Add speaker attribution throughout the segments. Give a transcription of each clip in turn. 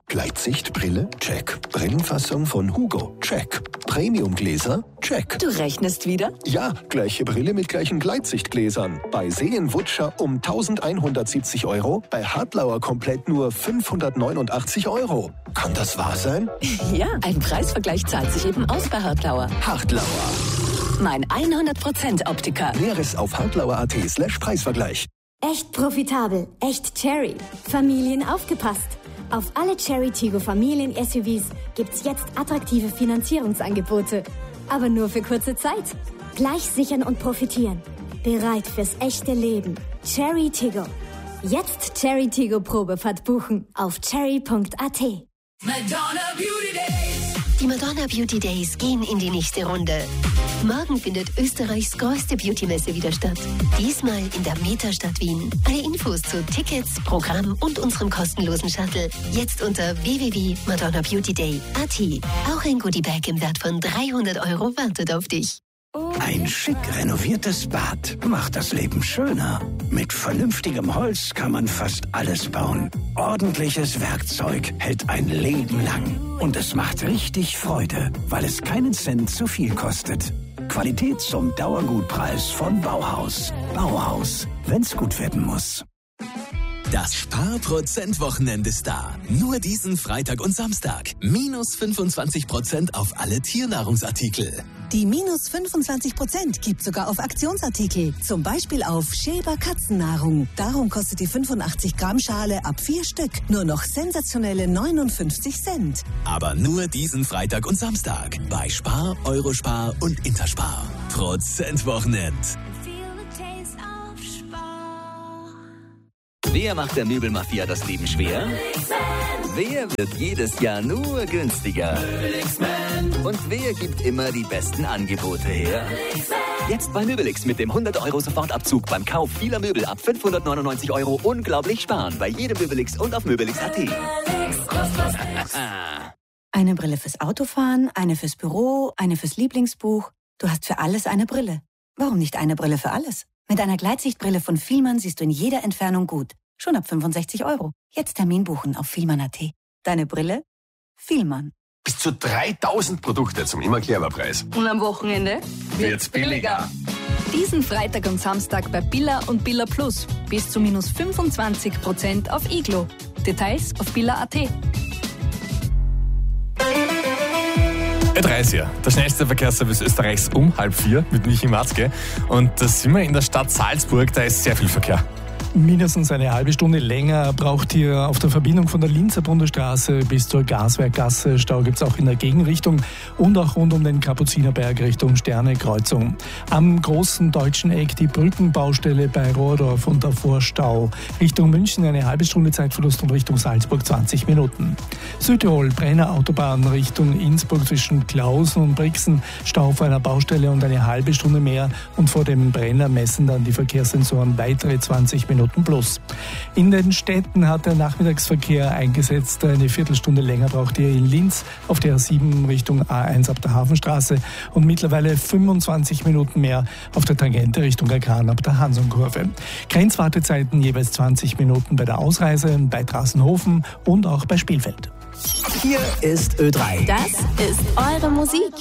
Speaker 1: Gleitsichtbrille? Check. Brillenfassung von Hugo? Check. Premiumgläser? Check.
Speaker 2: Du rechnest wieder?
Speaker 1: Ja, gleiche Brille mit gleichen Gleitsichtgläsern. Bei Seen-Wutscher um 1170 €, bei Hartlauer komplett nur 589 €. Kann das wahr sein?
Speaker 2: Ja, ein Preisvergleich zahlt sich eben aus bei Hartlauer.
Speaker 1: Hartlauer.
Speaker 2: Mein 100% Optiker.
Speaker 1: Näheres auf hartlauer.at/Preisvergleich.
Speaker 3: Echt profitabel, echt Cherry. Familien aufgepasst. Auf alle Cherry Tiggo Familien-SUVs gibt's jetzt attraktive Finanzierungsangebote. Aber nur für kurze Zeit. Gleich sichern und profitieren. Bereit fürs echte Leben. Cherry Tiggo. Jetzt Cherry Tiggo Probefahrt buchen auf cherry.at.
Speaker 4: Madonna Beauty Days.
Speaker 5: Die Madonna Beauty Days gehen in die nächste Runde. Morgen findet Österreichs größte Beauty-Messe wieder statt. Diesmal in der Metastadt Wien. Alle Infos zu Tickets, Programm und unserem kostenlosen Shuttle jetzt unter www.madonnabeautyday.at. Auch ein Goodiebag im Wert von 300 € wartet auf dich.
Speaker 6: Ein schick renoviertes Bad macht das Leben schöner. Mit vernünftigem Holz kann man fast alles bauen. Ordentliches Werkzeug hält ein Leben lang. Und es macht richtig Freude, weil es keinen Cent zu viel kostet. Qualität zum Dauergutpreis von Bauhaus. Bauhaus, wenn's gut werden muss.
Speaker 7: Das Sparprozent-Wochenende ist da. Nur diesen Freitag und Samstag. Minus 25% auf alle Tiernahrungsartikel.
Speaker 8: Die minus 25% gibt sogar auf Aktionsartikel. Zum Beispiel auf Schäber Katzennahrung. Darum kostet die 85 Gramm Schale ab 4 Stück nur noch sensationelle 59 Cent.
Speaker 7: Aber nur diesen Freitag und Samstag. Bei Spar, Eurospar und Interspar. Prozentwochenend.
Speaker 9: Wer macht der Möbelmafia das Leben schwer? Wer wird jedes Jahr nur günstiger? Und wer gibt immer die besten Angebote her? Jetzt bei Möbelix mit dem 100 € Sofortabzug beim Kauf vieler Möbel ab 599 € unglaublich sparen bei jedem Möbelix und auf Möbelix.at.
Speaker 10: Eine Brille fürs Autofahren, eine fürs Büro, eine fürs Lieblingsbuch. Du hast für alles eine Brille. Warum nicht eine Brille für alles? Mit einer Gleitsichtbrille von Fielmann siehst du in jeder Entfernung gut. Schon ab 65 €. Jetzt Termin buchen auf Fielmann.at. Deine Brille? Fielmann.
Speaker 11: Bis zu 3000 Produkte zum immer Preis.
Speaker 2: Und am Wochenende
Speaker 11: wird's billiger.
Speaker 2: Diesen Freitag und Samstag bei Billa und Billa Plus. Bis zu minus 25% auf Iglo. Details auf Billa.at.
Speaker 12: Ö30, der schnellste Verkehrsservice Österreichs um 3:30 mit Michi Matzke. Und da sind wir in der Stadt Salzburg, da ist sehr viel Verkehr.
Speaker 13: Mindestens eine halbe Stunde länger braucht ihr auf der Verbindung von der Linzer Bundesstraße bis zur Gaswerkgasse. Stau gibt es auch in der Gegenrichtung und auch rund um den Kapuzinerberg Richtung Sterne-Kreuzung. Am großen deutschen Eck die Brückenbaustelle bei Rohrdorf und davor Stau. Richtung München eine halbe Stunde Zeitverlust und Richtung Salzburg 20 Minuten. Südtirol, Brenner Autobahn Richtung Innsbruck zwischen Klausen und Brixen. Stau vor einer Baustelle und eine halbe Stunde mehr. Und vor dem Brenner messen dann die Verkehrssensoren weitere 20 Minuten plus. In den Städten hat der Nachmittagsverkehr eingesetzt. Eine Viertelstunde länger braucht ihr in Linz auf der A7 Richtung A1 ab der Hafenstraße und mittlerweile 25 Minuten mehr auf der Tangente Richtung Agran ab der Hansonkurve. Grenzwartezeiten jeweils 20 Minuten bei der Ausreise, bei Drassenhofen und auch bei Spielfeld.
Speaker 6: Hier ist Ö3.
Speaker 3: Das ist eure Musik.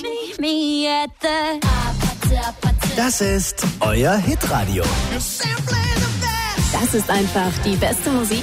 Speaker 6: Das ist euer Hitradio.
Speaker 3: Das ist einfach die beste Musik